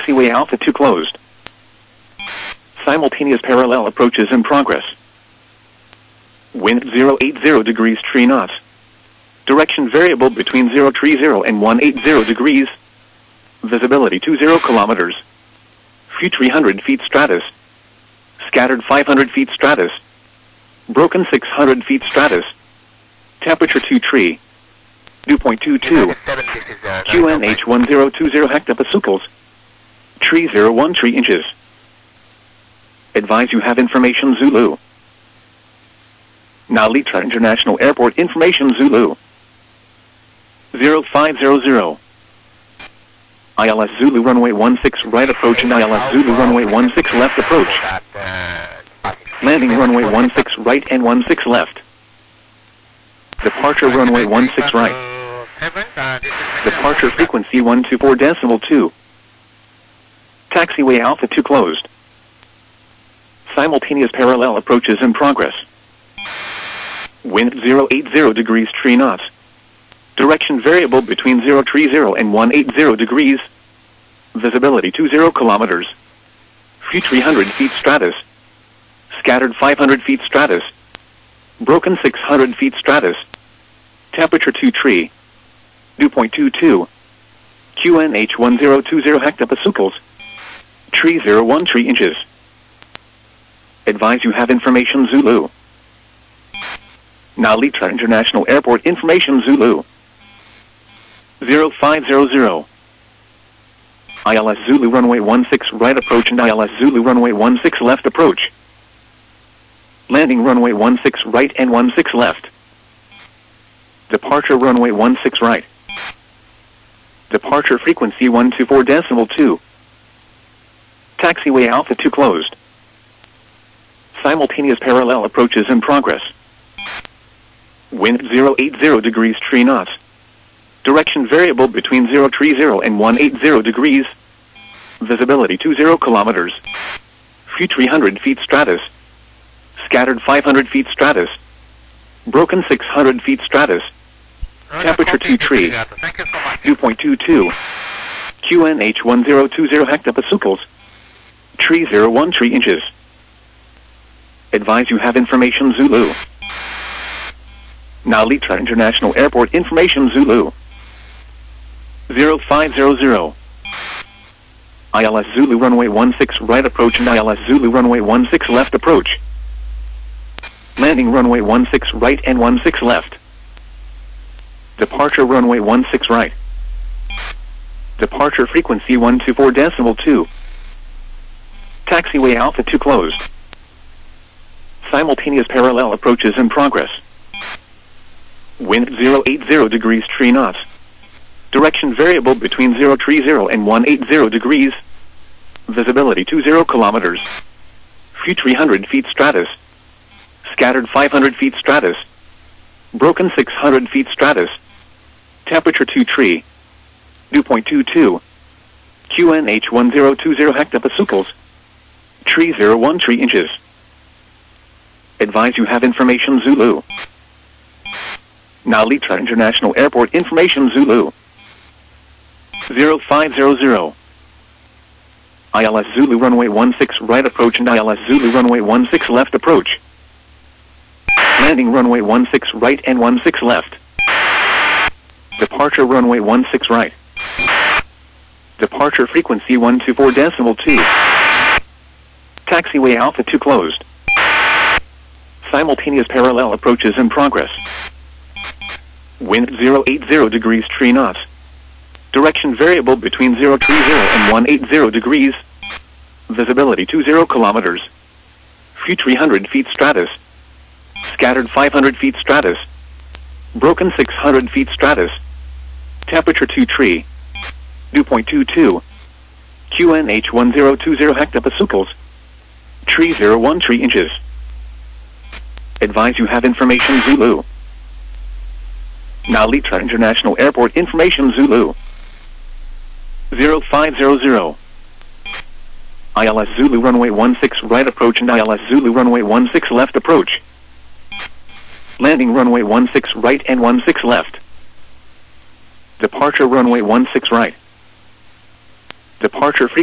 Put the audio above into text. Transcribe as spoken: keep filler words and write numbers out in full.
Taxiway Alpha two closed. Simultaneous parallel approaches in progress. Wind zero eight zero degrees three knots. Direction variable between zero three zero and one eight zero degrees. Visibility two zero kilometers. Few three hundred feet stratus. Scattered five hundred feet stratus. Broken six hundred feet stratus. Temperature two three. Dew point two two. Q N H one zero two zero hectopascals. Tree zero one three inches. Advise you have information Zulu. Nalita International Airport information Zulu. zero five zero zero. I L S Zulu runway one six right approach and I L S Zulu runway one six left approach. Landing runway one six right and one six left. Departure runway one six right. Departure frequency one two four decimal two. Taxiway Alpha two closed. Simultaneous parallel approaches in progress. Wind zero eight zero degrees three knots. Direction variable between zero three zero and one eight zero degrees. Visibility two zero kilometers. Few three hundred feet stratus. Scattered five hundred feet stratus. Broken six hundred feet stratus. Temperature two three. Dew point two two. Q N H one zero two zero hectopascals. Tree zero one three inches. Advise you have information Zulu. Nalita International Airport information Zulu. zero five zero zero. I L S Zulu runway one six right approach and I L S Zulu runway one six left approach. Landing runway one six right and one six left. Departure runway one six right. Departure frequency one two four decimal two. Taxiway Alpha two closed. Simultaneous parallel approaches in progress. Wind zero eight zero degrees three knots. Direction variable between zero three zero and one eight zero degrees. Visibility two zero kilometers. Few three hundred feet stratus. Scattered five hundred feet stratus. Broken six hundred feet stratus. Temperature two three. Dew point two two. Q N H one zero two zero hectopascals. Tree zero one three inches. Advise you have information Zulu. Nalita International Airport information Zulu. zero five zero zero. I L S Zulu runway one six right approach and I L S Zulu runway one six left approach. Landing runway one six right and one six left. Departure runway one six right. Departure frequency one two four decimal two. Taxiway Alpha two closed. Simultaneous parallel approaches in progress. Wind zero eight zero degrees three knots. Direction variable between zero three zero and one eight zero degrees. Visibility two zero kilometers. Few three hundred feet stratus. Scattered five hundred feet stratus. Broken six hundred feet stratus. Temperature two three. Dew point two two. Q N H one zero two zero hectopascals. Tree zero one three inches. Advise you have information Zulu. Nalita International Airport information Zulu. zero five zero zero. I L S Zulu runway one six right approach and I L S Zulu runway one six left approach. Landing runway one six right and one six left. Departure runway one six right. Departure frequency one two four decimal two. Taxiway Alpha two closed. Simultaneous parallel approaches in progress. Wind zero eight zero degrees three knots. Direction variable between zero three zero and one eight zero degrees. Visibility two zero kilometers. Few three hundred feet stratus. Scattered five hundred feet stratus. Broken six hundred feet stratus. Temperature two three. Dew point two two. Q N H one zero two zero hectopascals. Tree zero one three inches. Advise you have information Zulu. Nalita International Airport information Zulu. zero five zero zero. I L S Zulu runway one six right approach and I L S Zulu runway one six left approach. Landing runway one six right and one six left. Departure runway one six right. Departure frequency